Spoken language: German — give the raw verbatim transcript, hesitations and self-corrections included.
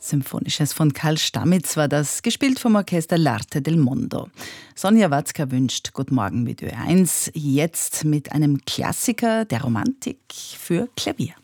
Symphonisches von Karl Stamitz war das, gespielt vom Orchester L'Arte del Mondo. Sonja Watzka wünscht Guten Morgen mit Ö eins, jetzt mit einem Klassiker der Romantik für Klavier.